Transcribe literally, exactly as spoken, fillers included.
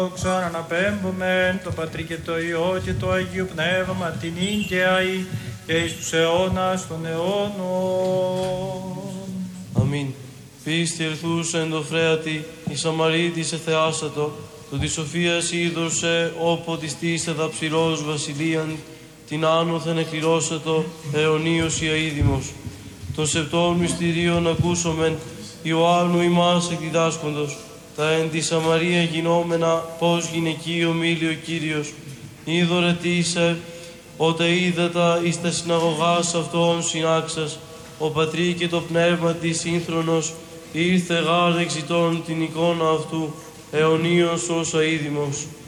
Δόξα αναπέμπομεν το Πατρί και το Υιό και το Αγίου Πνεύμα την ίγκαια και εις τους αιώνας των αιώνων. Αμήν. Πίστη ερθούς εν το φρέατη, η Σαμαρίτης εθεάσατο, το της Σοφίας είδωσε,όπο της τίστε δαψιλός βασιλείαν, την άνωθεν εκκληρώσατο, αιωνίος ιαίδημος. Το σεπτών μυστηρίων ακούσομεν, Ιωάννου ημάς εκδιδάσκοντος, τα εν τη Σαμαρία γινόμενα, πως γυναικείο μίλει ο Κύριος. Είδωρε τι είσαι, ότε είδατα εις τα συναγωγάς αυτών συνάξας, ο Πατρί και το Πνεύμα της σύνθρονος, ήρθε γάρ εξητών την εικόνα αυτού, αιωνίως ως αίδημος.